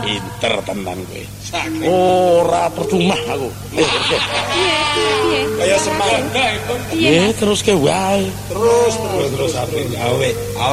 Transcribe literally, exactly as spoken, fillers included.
pinter tenan kowe. Ora percuma aku. Piye? Piye? Kaya semangat. Nggih, terus ke wae. Terus terus terus ape gawe.